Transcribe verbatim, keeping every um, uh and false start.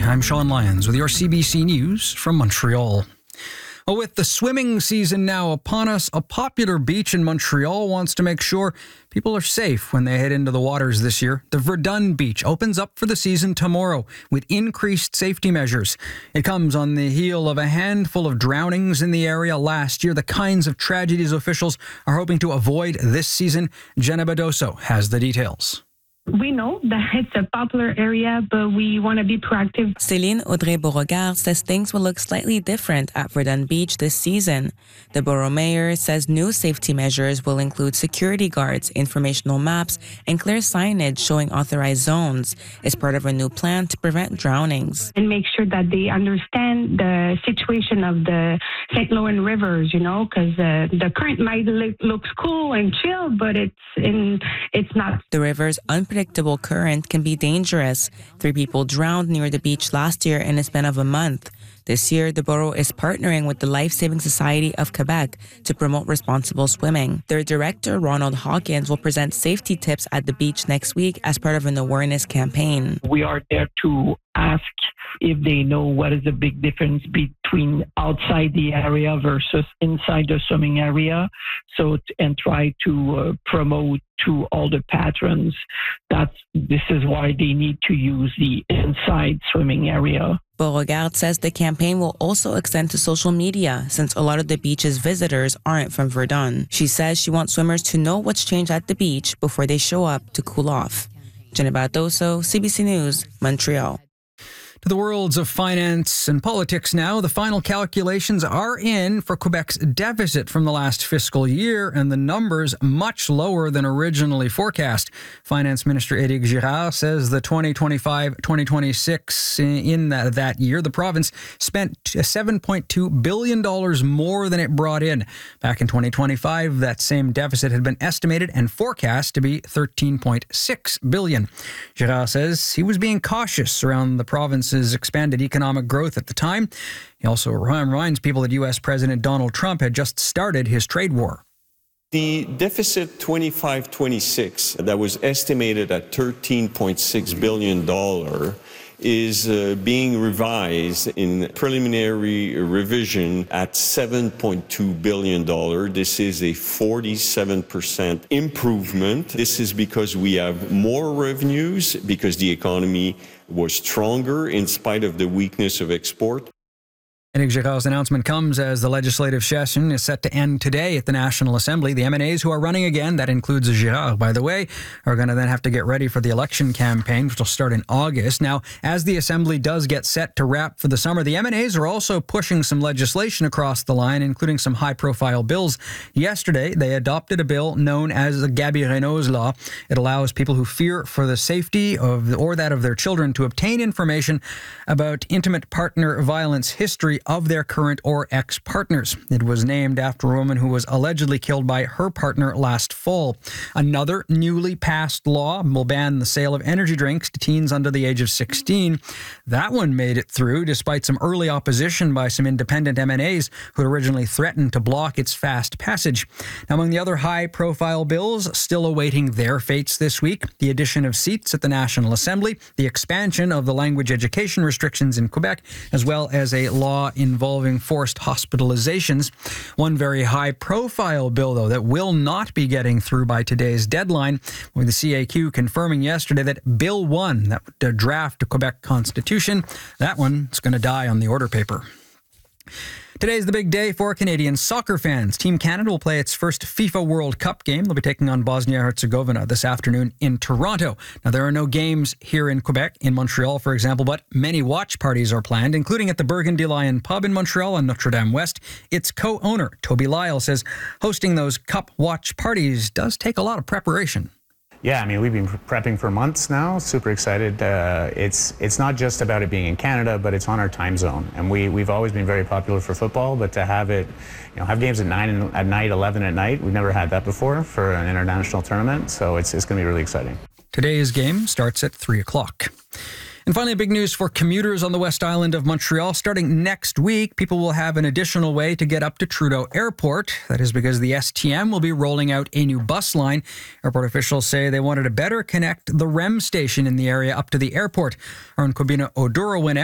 I'm Sean Lyons with your C B C News from Montreal. Well, with the swimming season now upon us, a popular beach in Montreal wants to make sure people are safe when they head into the waters this year. The Verdun Beach opens up for the season tomorrow with increased safety measures. It comes on the heel of a handful of drownings in the area last year, the kinds of tragedies officials are hoping to avoid this season. Jenna Badoso has the details. We know that it's a popular area, but we want to be proactive. Céline Audrey-Beauregard says things will look slightly different at Verdun Beach this season. The borough mayor says new safety measures will include security guards, informational maps, and clear signage showing authorized zones. It's part of a new plan to prevent drownings. And make sure that they understand the situation of the Saint Laurent rivers, you know, because uh, the current might look looks cool and chill, but it's in it's not. The river's unpredictable current can be dangerous. Three people drowned near the beach last year in a span of a month. This year, the borough is partnering with the Life Saving Society of Quebec to promote responsible swimming. Their director, Ronald Hawkins, will present safety tips at the beach next week as part of an awareness campaign. We are there to ask if they know what is the big difference between outside the area versus inside the swimming area. So, and try to uh, promote to all the patrons that this is why they need to use the inside swimming area. Beauregard says the campaign will also extend to social media since a lot of the beach's visitors aren't from Verdun. She says she wants swimmers to know what's changed at the beach before they show up to cool off. Jenna Badoso, C B C News, Montreal. To the worlds of finance and politics now, the final calculations are in for Quebec's deficit from the last fiscal year, and the numbers much lower than originally forecast. Finance Minister Éric Girard says the twenty twenty-five twenty twenty-six in that, that year, the province spent seven point two billion dollars more than it brought in. Back in twenty twenty-five, that same deficit had been estimated and forecast to be thirteen point six billion dollars. Girard says he was being cautious around the province's expanded economic growth at the time. He also reminds people that U S President Donald Trump had just started his trade war. The deficit twenty-five twenty-six that was estimated at thirteen point six billion dollars is uh, being revised in preliminary revision at seven point two billion dollars. This is a forty-seven percent improvement. This is because we have more revenues, because the economy was stronger in spite of the weakness of export. Éric Girard's announcement comes as the legislative session is set to end today at the National Assembly. The M N As who are running again, that includes Girard, by the way, are going to then have to get ready for the election campaign, which will start in August. Now, as the Assembly does get set to wrap for the summer, the M N As are also pushing some legislation across the line, including some high-profile bills. Yesterday, they adopted a bill known as the Gaby Renault's Law. It allows people who fear for the safety of or that of their children to obtain information about intimate partner violence history of their current or ex-partners. It was named after a woman who was allegedly killed by her partner last fall. Another newly passed law will ban the sale of energy drinks to teens under the age of sixteen. That one made it through despite some early opposition by some independent M N As who had originally threatened to block its fast passage. Now, among the other high-profile bills still awaiting their fates this week, the addition of seats at the National Assembly, the expansion of the language education restrictions in Quebec, as well as a law involving forced hospitalizations. One very high-profile bill, though, that will not be getting through by today's deadline, with the C A Q confirming yesterday that Bill one, that would draft a Quebec constitution, that one is going to die on the order paper. Today's the big day for Canadian soccer fans. Team Canada will play its first FIFA World Cup game. They'll be taking on Bosnia-Herzegovina this afternoon in Toronto. Now, there are no games here in Quebec, in Montreal, for example, but many watch parties are planned, including at the Burgundy Lion pub in Montreal on Notre Dame West. Its co-owner, Toby Lyle, says hosting those cup watch parties does take a lot of preparation. Yeah, I mean, we've been prepping for months now. Super excited. Uh, it's it's not just about it being in Canada, but it's on our time zone. And we we've always been very popular for football, but to have it, you know, have games at nine at night, eleven at night, we've never had that before for an international tournament. So it's it's going to be really exciting. Today's game starts at three o'clock. And finally, big news for commuters on the West Island of Montreal. Starting next week, people will have an additional way to get up to Trudeau Airport. That is because the S T M will be rolling out a new bus line. Airport officials say they wanted to better connect the R E M station in the area up to the airport. Our Kobina Oduro went out.